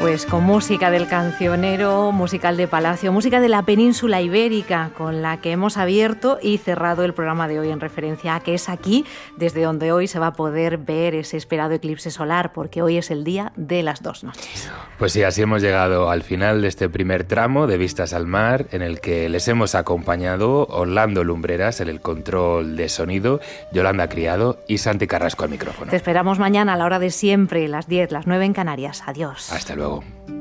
Pues con música del cancionero, musical de Palacio, música de la península ibérica, con la que hemos abierto y cerrado el programa de hoy en referencia a que es aquí desde donde hoy se va a poder ver ese esperado eclipse solar, porque hoy es el día de las 2 noches. Pues sí, así hemos llegado al final de este primer tramo de Vistas al Mar, en el que les hemos acompañado Orlando Lumbreras en el control de sonido, Yolanda Criado y Santi Carrasco al micrófono. Te esperamos mañana a la hora de siempre, las 10, las 9 en Canarias. Adiós. Hasta luego.